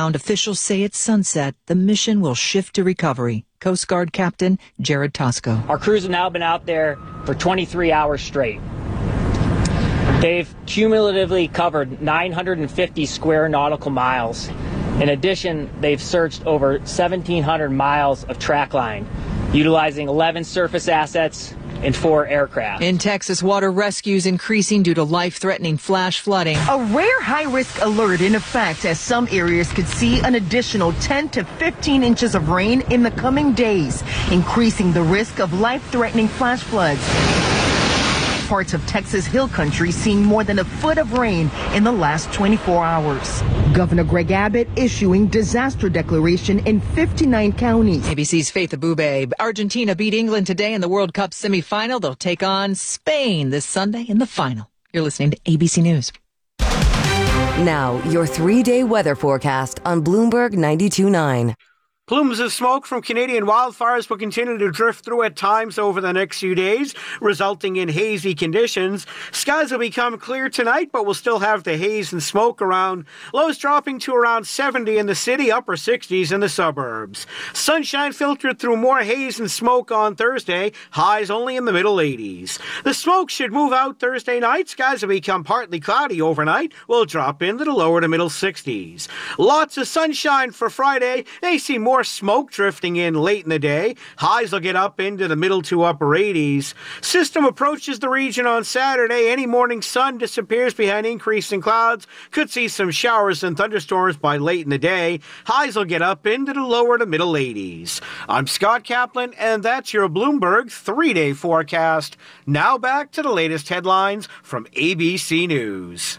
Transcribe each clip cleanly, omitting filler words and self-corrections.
ground, officials say at sunset, the mission will shift to recovery. Coast Guard Captain Jared Tosco. Our crews have now been out there for 23 hours straight. They've cumulatively covered 950 square nautical miles. In addition, they've searched over 1,700 miles of track line, utilizing 11 surface assets and 4 aircraft. In Texas, water rescues increasing due to life-threatening flash flooding. A rare high-risk alert in effect as some areas could see an additional 10 to 15 inches of rain in the coming days, increasing the risk of life-threatening flash floods. Parts of Texas Hill Country seeing more than a foot of rain in the last 24 hours. Governor Greg Abbott issuing disaster declaration in 59 counties. ABC's Faith Abube. Argentina beat England today in the World Cup semifinal. They'll take on Spain this Sunday in the final. You're listening to ABC News. Now, your 3-day weather forecast on Bloomberg 92.9. Plumes of smoke from Canadian wildfires will continue to drift through at times over the next few days, resulting in hazy conditions. Skies will become clear tonight, but we'll still have the haze and smoke around. Lows dropping to around 70 in the city, upper 60s in the suburbs. Sunshine filtered through more haze and smoke on Thursday, highs only in the middle 80s. The smoke should move out Thursday night. Skies will become partly cloudy overnight. We'll drop into the lower to middle 60s. Lots of sunshine for Friday. They see more smoke drifting in late in the day. Highs will get up into the middle to upper 80s. System approaches the region on Saturday. Any morning sun disappears behind increasing clouds. Could see some showers and thunderstorms by late in the day. Highs will get up into the lower to middle 80s. I'm Scott Kaplan, and that's your Bloomberg 3-day forecast. Now back to the latest headlines from ABC News.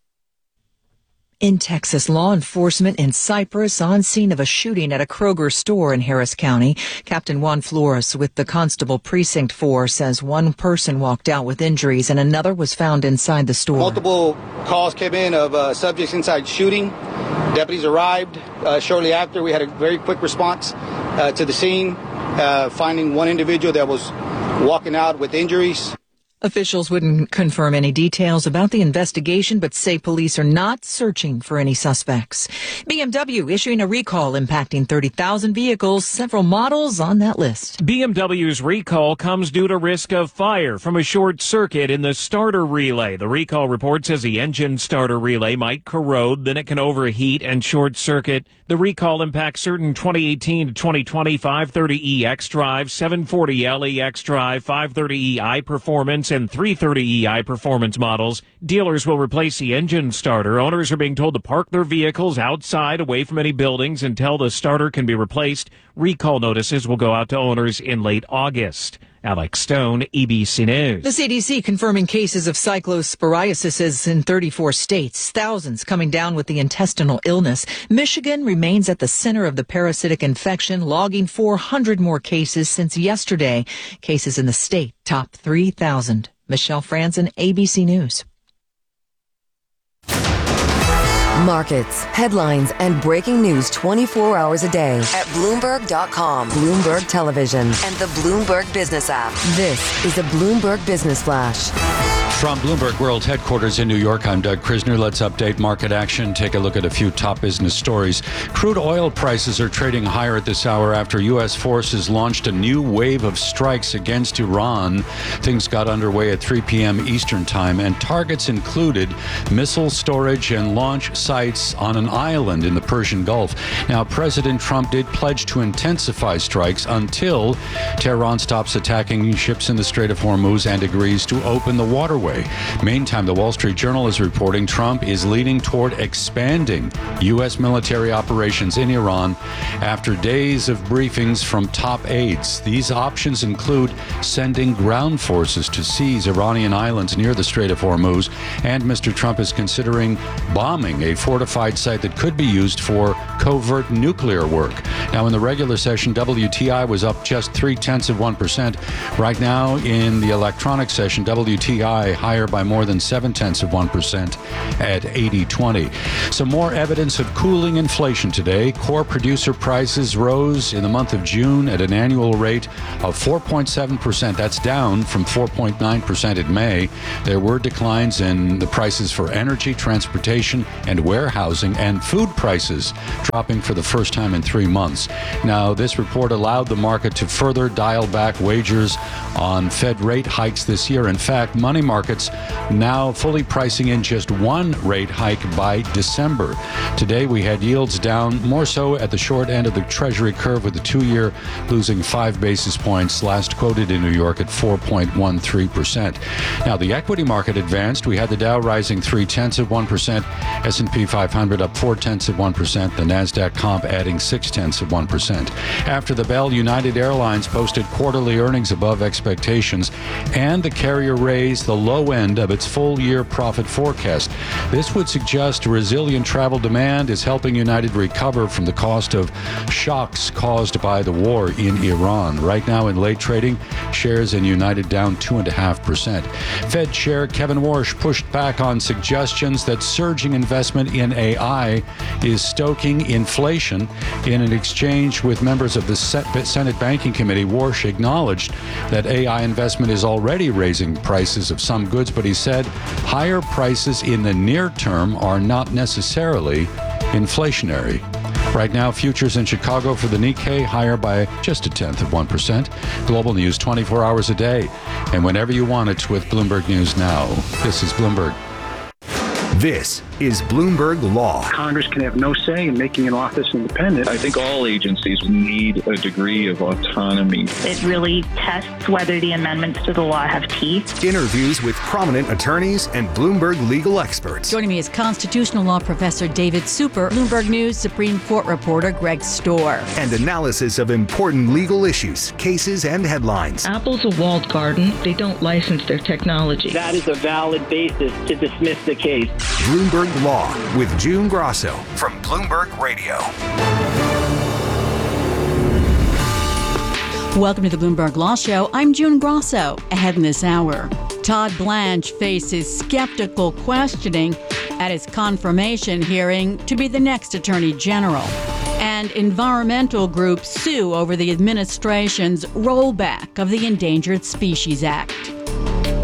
In Texas, law enforcement in Cypress on scene of a shooting at a Kroger store in Harris County. Captain Juan Flores with the Constable Precinct 4 says one person walked out with injuries and another was found inside the store. Multiple calls came in of subjects inside shooting. Deputies arrived shortly after. We had a very quick response to the scene, finding one individual that was walking out with injuries. Officials wouldn't confirm any details about the investigation, but say police are not searching for any suspects. BMW issuing a recall impacting 30,000 vehicles, several models on that list. BMW's recall comes due to risk of fire from a short circuit in the starter relay. The recall report says the engine starter relay might corrode, then it can overheat and short circuit. The recall impacts certain 2018 to 2020 530e xDrive, 740L xDrive, 530e iPerformance, and 330e iPerformance models. Dealers will replace the engine starter. Owners are being told to park their vehicles outside, away from any buildings, until the starter can be replaced. Recall notices will go out to owners in late August. Alex Stone, ABC News. The CDC confirming cases of cyclosporiasis in 34 states, thousands coming down with the intestinal illness. Michigan remains at the center of the parasitic infection, logging 400 more cases since yesterday. Cases in the state top 3,000. Michelle Franzen, ABC News. Markets, headlines, and breaking news 24 hours a day at Bloomberg.com, Bloomberg Television, and the Bloomberg Business app. This is a Bloomberg Business Flash. From Bloomberg World Headquarters in New York, I'm Doug Krisner. Let's update market action. Take a look at a few top business stories. Crude oil prices are trading higher at this hour after U.S. forces launched a new wave of strikes against Iran. Things got underway at 3 p.m. Eastern Time, and targets included missile storage and launch sites on an island in the Persian Gulf. Now, President Trump did pledge to intensify strikes until Tehran stops attacking ships in the Strait of Hormuz and agrees to open the waterway. Meantime, the Wall Street Journal is reporting Trump is leaning toward expanding U.S. military operations in Iran after days of briefings from top aides. These options include sending ground forces to seize Iranian islands near the Strait of Hormuz, and Mr. Trump is considering bombing a fortified site that could be used for covert nuclear work. Now, in the regular session, WTI was up just 0.3%. Right now, in the electronic session, WTI higher by more than 0.7% at 80.20. Some more evidence of cooling inflation today. Core producer prices rose in the month of June at an annual rate of 4.7%. That's down from 4.9% in May. There were declines in the prices for energy, transportation, and warehousing, and food prices dropping for the first time in 3 months. Now, this report allowed the market to further dial back wagers on Fed rate hikes this year. In fact, money markets now fully pricing in just one rate hike by December. Today, we had yields down more so at the short end of the Treasury curve, with the 2-year losing 5 basis points, last quoted in New York at 4.13%. Now, the equity market advanced. We had the Dow rising 0.3%, S&P 500 up 0.4%, the NASDAQ comp adding 0.6%. After the bell, United Airlines posted quarterly earnings above expectations, and the carrier raised the low end of its full-year profit forecast. This would suggest resilient travel demand is helping United recover from the cost of shocks caused by the war in Iran. Right now in late trading, shares in United down 2.5%. Fed Chair Kevin Warsh pushed back on suggestions that surging investment in AI is stoking inflation. In an exchange with members of the Senate Banking Committee, Warsh acknowledged that AI investment is already raising prices of some goods, but he said higher prices in the near term are not necessarily inflationary. Right now, futures in Chicago for the Nikkei higher by just 0.1%. Global news 24 hours a day, and whenever you want it with Bloomberg News Now. This is Bloomberg. This is Bloomberg Law. Congress can have no say in making an office independent. I think all agencies need a degree of autonomy. It really tests whether the amendments to the law have teeth. Interviews with prominent attorneys and Bloomberg legal experts. Joining me is constitutional law professor David Super, Bloomberg News Supreme Court reporter Greg Storr. And analysis of important legal issues, cases, and headlines. Apple's a walled garden. They don't license their technology. That is a valid basis to dismiss the case. Bloomberg Law with June Grosso from Bloomberg Radio. Welcome to the Bloomberg Law Show. I'm June Grosso. Ahead in this hour, Todd Blanche faces skeptical questioning at his confirmation hearing to be the next Attorney General. And environmental groups sue over the administration's rollback of the Endangered Species Act.